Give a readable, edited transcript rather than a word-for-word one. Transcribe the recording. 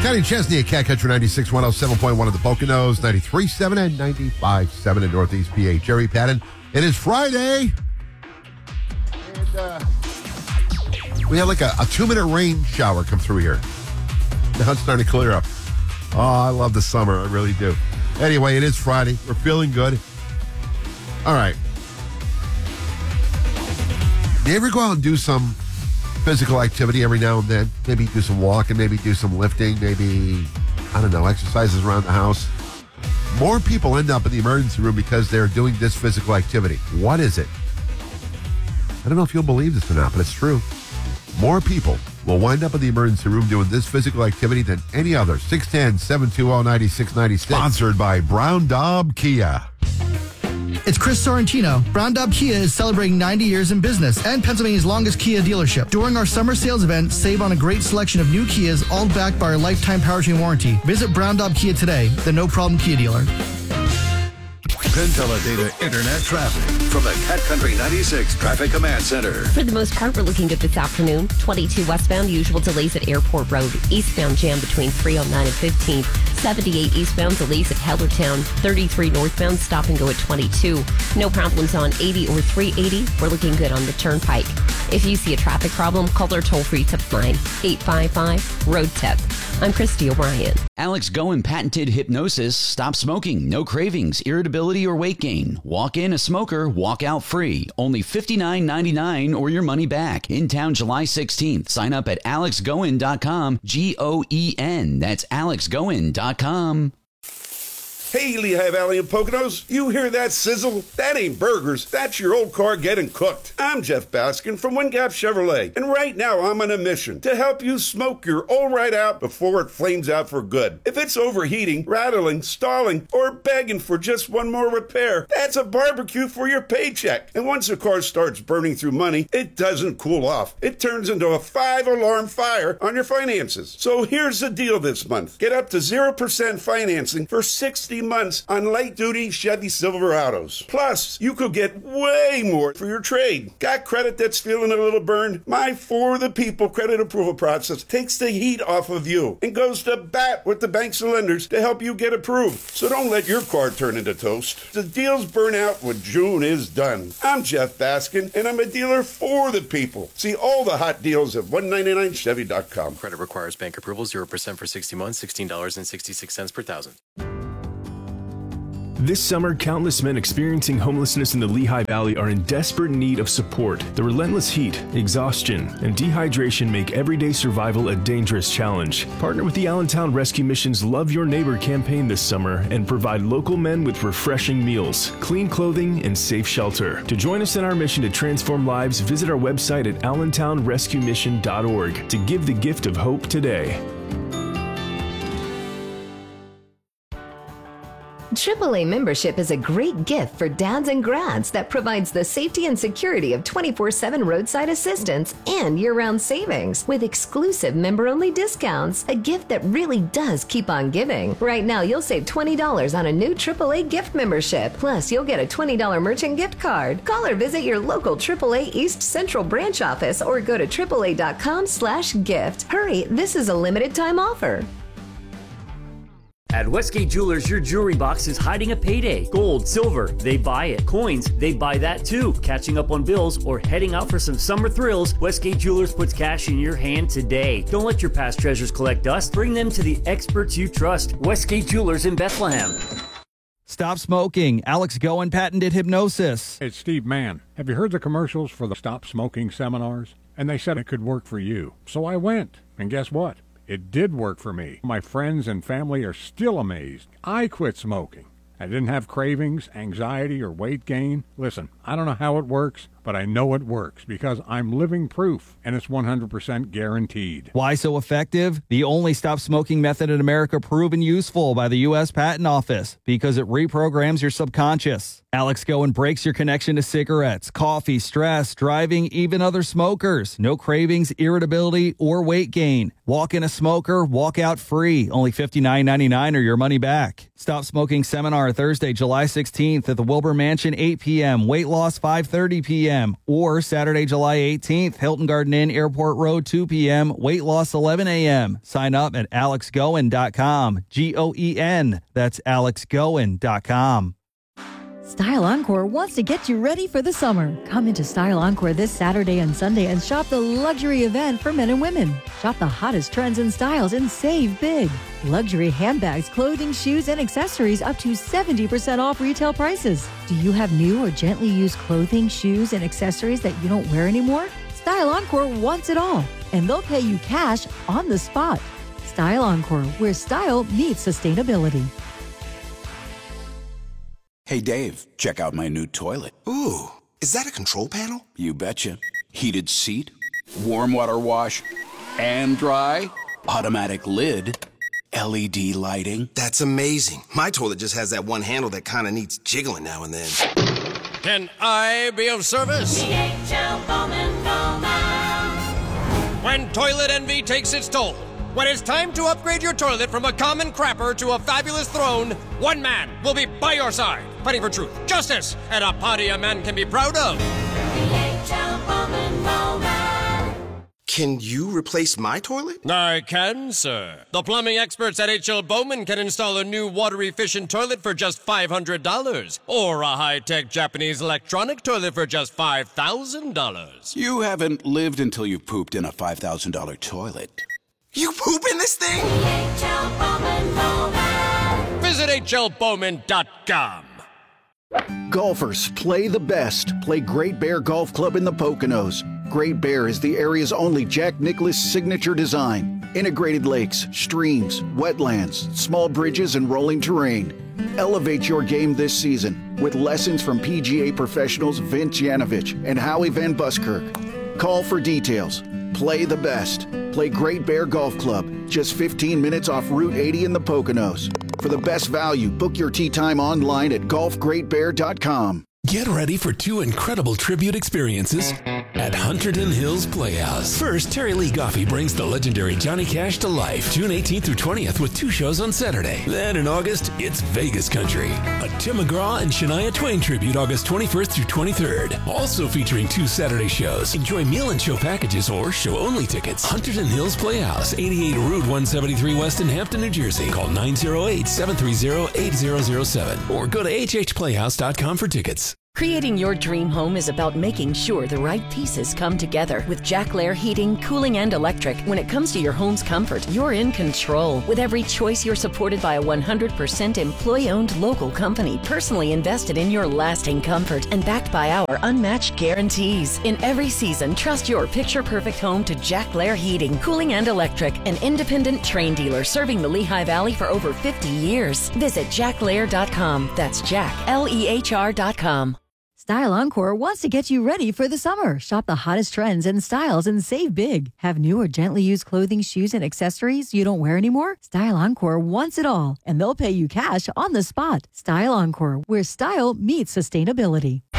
Connie Chesney at Cat Country 96, 107.1 at the Poconos, 93.7 and 95.7 in Northeast PA. Jerry Patton. It is Friday. And we had like a 2-minute rain shower come through here. Now it's starting to clear up. Oh, I love the summer. I really do. Anyway, it is Friday. We're feeling good. All right. Do you ever go out and do some physical activity every now and then? Maybe do some walking, maybe do some lifting, maybe, I don't know, exercises around the house. More people end up in the emergency room because they're doing this physical activity. What is it? I don't know if you'll believe this or not, but it's true. More people will wind up in the emergency room doing this physical activity than any other. 610-720-9696. Sponsored by Brown Daub Kia. It's Chris Sorrentino. Brown Daub Kia is celebrating 90 years in business and Pennsylvania's longest Kia dealership. During our summer sales event, save on a great selection of new Kias, all backed by our lifetime powertrain warranty. Visit Brown Daub Kia today, the no-problem Kia dealer. PenTeleData Internet traffic from the Cat Country 96 Traffic Command Center. For the most part, we're looking good this afternoon. 22 westbound, usual delays at Airport Road. Eastbound jam between 309 and 15th. 78 eastbound, delays at Hellertown. 33 northbound, stop and go at 22. No problems on 80 or 380. We're looking good on the Turnpike. If you see a traffic problem, call our toll-free tip line, 855-ROAD-TIP. I'm Christy O'Brien. Alex Goen patented hypnosis. Stop smoking. No cravings, irritability, or weight gain. Walk in a smoker, walk out free. Only $59.99 or your money back. In town July 16th. Sign up at alexgoen.com. Goen. That's alexgoen.com. Hey, Lehigh Valley and Poconos, you hear that sizzle? That ain't burgers, that's your old car getting cooked. I'm Jeff Baskin from Wind Gap Chevrolet, and right now I'm on a mission to help you smoke your old right out before it flames out for good. If it's overheating, rattling, stalling, or begging for just one more repair, that's a barbecue for your paycheck. And once a car starts burning through money, it doesn't cool off. It turns into a 5-alarm fire on your finances. So here's the deal this month. Get up to 0% financing for 60 months on light-duty Chevy Silverados. Plus, you could get way more for your trade. Got credit that's feeling a little burned? My For the People credit approval process takes the heat off of you and goes to bat with the banks and lenders to help you get approved. So don't let your car turn into toast. The deals burn out when June is done. I'm Jeff Baskin, and I'm a dealer for the people. See all the hot deals at 199chevy.com. Credit requires bank approval, 0% for 60 months, $16.66 per thousand. This summer, countless men experiencing homelessness in the Lehigh Valley are in desperate need of support. The relentless heat, exhaustion, and dehydration make everyday survival a dangerous challenge. Partner with the Allentown Rescue Mission's Love Your Neighbor campaign this summer and provide local men with refreshing meals, clean clothing, and safe shelter. To join us in our mission to transform lives, visit our website at allentownrescuemission.org to give the gift of hope today. AAA membership is a great gift for dads and grads that provides the safety and security of 24/7 roadside assistance and year-round savings with exclusive member-only discounts, a gift that really does keep on giving. Right now, you'll save $20 on a new AAA gift membership. Plus, you'll get a $20 merchant gift card. Call or visit your local AAA East Central branch office or go to AAA.com/gift. Hurry, this is a limited time offer. At Westgate Jewelers, your jewelry box is hiding a payday. Gold, silver, they buy it. Coins, they buy that too. Catching up on bills or heading out for some summer thrills, Westgate Jewelers puts cash in your hand today. Don't let your past treasures collect dust. Bring them to the experts you trust. Westgate Jewelers in Bethlehem. Stop smoking. Alex Goen patented hypnosis. It's Steve Mann. Have you heard the commercials for the Stop Smoking seminars? And they said it could work for you. So I went. And guess what? It did work for me. My friends and family are still amazed. I quit smoking. I didn't have cravings, anxiety, or weight gain. Listen, I don't know how it works, but I know it works because I'm living proof, and it's 100% guaranteed. Why so effective? The only stop smoking method in America proven useful by the U.S. Patent Office because it reprograms your subconscious. Alex Goen breaks your connection to cigarettes, coffee, stress, driving, even other smokers. No cravings, irritability, or weight gain. Walk in a smoker, walk out free. Only $59.99 or your money back. Stop smoking seminars seminar Thursday, July 16th at the Wilbur Mansion, 8 p.m., weight loss 5:30 p.m., or Saturday, July 18th, Hilton Garden Inn, Airport Road, 2 p.m., weight loss 11 a.m. Sign up at alexgoen.com, Goen. That's alexgoen.com. Style Encore wants to get you ready for the summer. Come into Style Encore this Saturday and Sunday and shop the luxury event for men and women. Shop the hottest trends and styles and save big. Luxury handbags, clothing, shoes, and accessories up to 70% off retail prices. Do you have new or gently used clothing, shoes, and accessories that you don't wear anymore? Style Encore wants it all, and they'll pay you cash on the spot. Style Encore, where style meets sustainability. Hey, Dave, check out my new toilet. Ooh, is that a control panel? You betcha. Heated seat, warm water wash, and dry, automatic lid, LED lighting. That's amazing. My toilet just has that one handle that kind of needs jiggling now and then. Can I be of service? DHL Bowman Bowman. When toilet envy takes its toll, when it's time to upgrade your toilet from a common crapper to a fabulous throne, one man will be by your side, fighting for truth, justice, and a party a man can be proud of. DHL Bowman Bowman. Can you replace my toilet? I can, sir. The plumbing experts at H.L. Bowman can install a new water-efficient toilet for just $500, or a high-tech Japanese electronic toilet for just $5,000. You haven't lived until you've pooped in a $5,000 toilet. You poop in this thing? DHL Bowman Bowman. Visit HLBowman.com. Golfers, play the best. Play Great Bear Golf Club in the Poconos. Great Bear is the area's only Jack Nicklaus signature design. Integrated lakes, streams, wetlands, small bridges, and rolling terrain. Elevate your game this season with lessons from PGA professionals Vince Yanovich and Howie Van Buskirk. Call for details. Play the best. Play Great Bear Golf Club, just 15 minutes off Route 80 in the Poconos. For the best value, book your tee time online at golfgreatbear.com. Get ready for two incredible tribute experiences at Hunterdon Hills Playhouse. First, Terry Lee Goffey brings the legendary Johnny Cash to life, June 18th through 20th with 2 shows on Saturday. Then in August, it's Vegas Country, a Tim McGraw and Shania Twain tribute August 21st through 23rd. Also featuring 2 Saturday shows. Enjoy meal and show packages or show-only tickets. Hunterdon Hills Playhouse, 88 Route 173 West in Hampton, New Jersey. Call 908-730-8007 or go to hhplayhouse.com for tickets. Creating your dream home is about making sure the right pieces come together. With Jack Lair Heating, Cooling, and Electric, when it comes to your home's comfort, you're in control. With every choice, you're supported by a 100% employee-owned local company, personally invested in your lasting comfort and backed by our unmatched guarantees. In every season, trust your picture-perfect home to Jack Lair Heating, Cooling, and Electric, an independent Trane dealer serving the Lehigh Valley for over 50 years. Visit jacklair.com. That's Jack, Lehr.com. Style Encore wants to get you ready for the summer. Shop the hottest trends and styles and save big. Have new or gently used clothing, shoes, and accessories you don't wear anymore? Style Encore wants it all, and they'll pay you cash on the spot. Style Encore, where style meets sustainability.